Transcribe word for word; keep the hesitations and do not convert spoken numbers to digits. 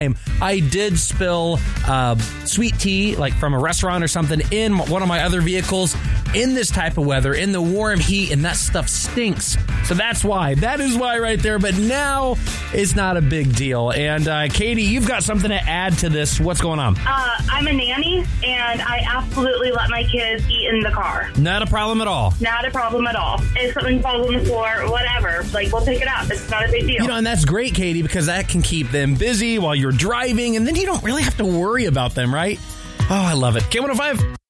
I did spill uh, sweet tea, like from a restaurant or something, in one of my other vehicles in this type of weather, in the warm heat, and that stuff stinks. So that's why. That is why right there. But now it's not a big deal. And uh, Katie, you've got something to add to this. What's going on? Uh, I'm a nanny, and I absolutely let my kids eat in the car. Not a problem at all. Not a problem at all. If something falls on the floor, whatever, like, we'll pick it up. It's not a big deal. You know, and that's great, Katie, because that can keep them busy while you're driving, and then you don't really have to worry about them, right? Oh, I love it. K one oh five.